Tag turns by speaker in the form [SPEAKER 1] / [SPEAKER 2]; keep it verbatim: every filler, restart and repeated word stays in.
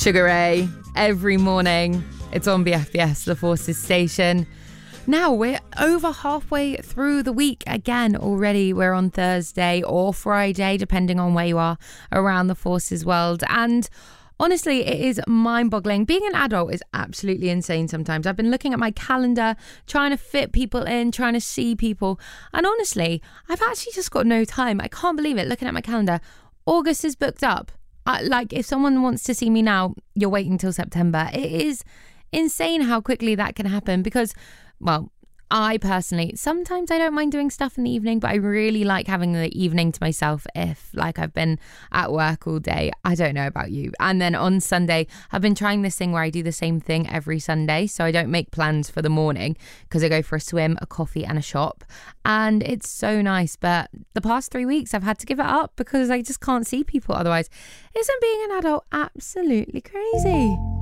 [SPEAKER 1] Sugar Ray, every morning. It's on B F B S, The Forces station. Now we're over halfway through the week again already. We're on Thursday or Friday, depending on where you are around the Forces world. And honestly, it is mind-boggling. Being an adult is absolutely insane sometimes. I've been looking at my calendar, trying to fit people in, trying to see people. And honestly, I've actually just got no time. I can't believe it. Looking at my calendar, August is booked up. I, like, if someone wants to see me now, you're waiting till September. It is insane how quickly that can happen because, well, I personally, sometimes I don't mind doing stuff in the evening, but I really like having the evening to myself if, like, I've been at work all day. I don't know about you. And then on Sunday, I've been trying this thing where I do the same thing every Sunday. So I don't make plans for the morning because I go for a swim, a coffee and a shop. And it's so nice. But the past three weeks, I've had to give it up because I just can't see people otherwise. Isn't being an adult absolutely crazy?